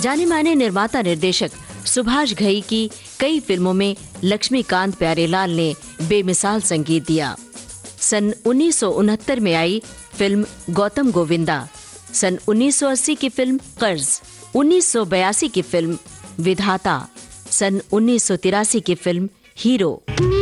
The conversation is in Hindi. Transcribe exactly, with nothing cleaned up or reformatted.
जाने माने निर्माता निर्देशक सुभाष घई की कई फिल्मों में लक्ष्मीकांत प्यारेलाल ने बेमिसाल संगीत दिया। सन उन्नीस सौ उनहत्तर में आई फिल्म गौतम गोविंदा, सन उन्नीस सौ अस्सी की फिल्म कर्ज, उन्नीस सौ बयासी की फिल्म विधाता, सन उन्नीस सौ तिरासी की फिल्म हीरो।